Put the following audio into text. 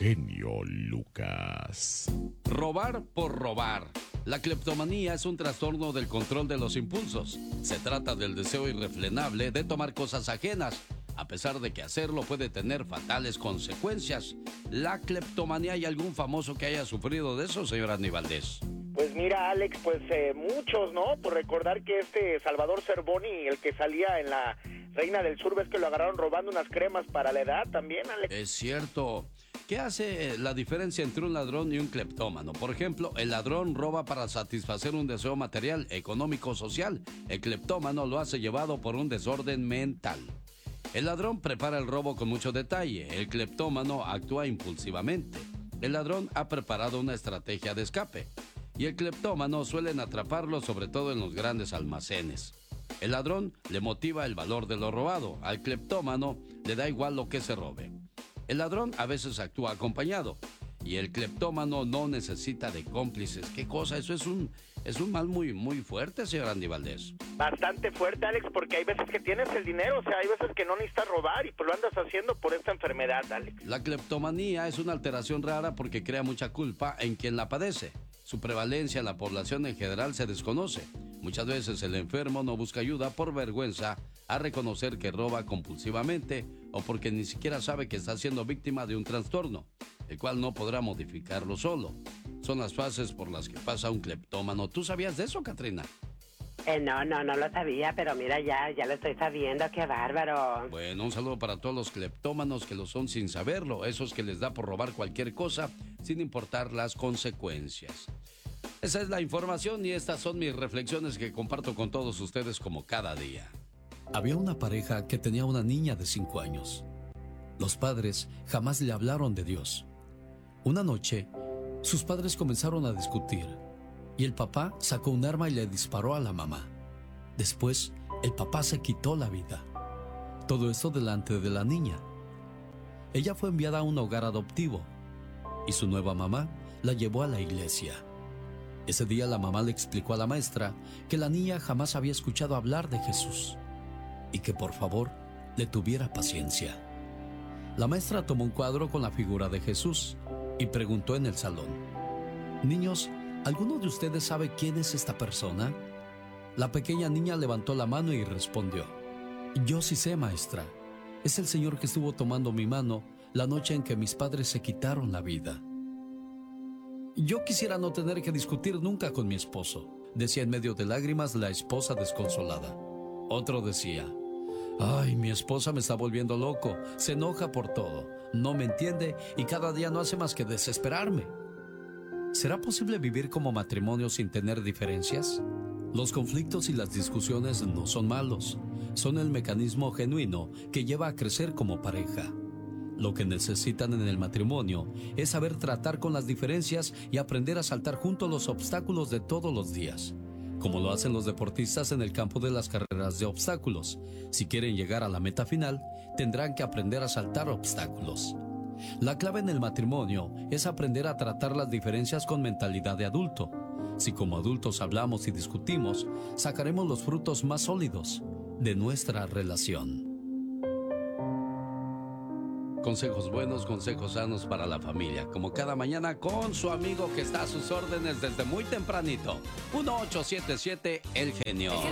genio Lucas. Robar por robar. La cleptomanía es un trastorno del control de los impulsos. Se trata del deseo irrefrenable de tomar cosas ajenas, a pesar de que hacerlo puede tener fatales consecuencias. La cleptomanía, ¿hay algún famoso que haya sufrido de eso, señor Andy Valdés? Pues mira, Alex, muchos, ¿no? Por recordar que Salvador Cervoni, el que salía en La Reina del Sur, ves que lo agarraron robando unas cremas para la edad también, Alex. Es cierto. ¿Qué hace la diferencia entre un ladrón y un cleptómano? Por ejemplo, el ladrón roba para satisfacer un deseo material, económico, social. El cleptómano lo hace llevado por un desorden mental. El ladrón prepara el robo con mucho detalle. El cleptómano actúa impulsivamente. El ladrón ha preparado una estrategia de escape. Y el cleptómano suelen atraparlo sobre todo en los grandes almacenes. El ladrón le motiva el valor de lo robado. Al cleptómano le da igual lo que se robe. El ladrón a veces actúa acompañado y el cleptómano no necesita de cómplices. ¿Qué cosa? Eso es un mal muy, muy fuerte, señor Andy Valdés. Bastante fuerte, Alex, porque hay veces que tienes el dinero, o sea, hay veces que no necesitas robar y pues lo andas haciendo por esta enfermedad, Alex. La cleptomanía es una alteración rara porque crea mucha culpa en quien la padece. Su prevalencia en la población en general se desconoce. Muchas veces el enfermo no busca ayuda por vergüenza a reconocer que roba compulsivamente o porque ni siquiera sabe que está siendo víctima de un trastorno, el cual no podrá modificarlo solo. Son las fases por las que pasa un cleptómano. ¿Tú sabías de eso, Catrina? No lo sabía, pero mira, ya lo estoy sabiendo, qué bárbaro. Bueno, un saludo para todos los cleptómanos que lo son sin saberlo, esos que les da por robar cualquier cosa sin importar las consecuencias. Esa es la información y estas son mis reflexiones que comparto con todos ustedes como cada día. Había una pareja que tenía una niña de 5 años. Los padres jamás le hablaron de Dios. Una noche, sus padres comenzaron a discutir y el papá sacó un arma y le disparó a la mamá. Después, el papá se quitó la vida. Todo esto delante de la niña. Ella fue enviada a un hogar adoptivo y su nueva mamá la llevó a la iglesia. Ese día la mamá le explicó a la maestra que la niña jamás había escuchado hablar de Jesús y que por favor le tuviera paciencia. La maestra tomó un cuadro con la figura de Jesús y preguntó en el salón: niños, ¿alguno de ustedes sabe quién es esta persona? La pequeña niña levantó la mano y respondió: yo sí sé, maestra. Es el Señor que estuvo tomando mi mano la noche en que mis padres se quitaron la vida. Yo quisiera no tener que discutir nunca con mi esposo, decía en medio de lágrimas la esposa desconsolada. Otro decía: ay, mi esposa me está volviendo loco, se enoja por todo, no me entiende y cada día no hace más que desesperarme. ¿Será posible vivir como matrimonio sin tener diferencias? Los conflictos y las discusiones no son malos, son el mecanismo genuino que lleva a crecer como pareja. Lo que necesitan en el matrimonio es saber tratar con las diferencias y aprender a saltar juntos los obstáculos de todos los días, como lo hacen los deportistas en el campo de las carreras de obstáculos. Si quieren llegar a la meta final, tendrán que aprender a saltar obstáculos. La clave en el matrimonio es aprender a tratar las diferencias con mentalidad de adulto. Si como adultos hablamos y discutimos, sacaremos los frutos más sólidos de nuestra relación. Consejos buenos, consejos sanos para la familia, como cada mañana con su amigo que está a sus órdenes desde muy tempranito. 1877 El Genio.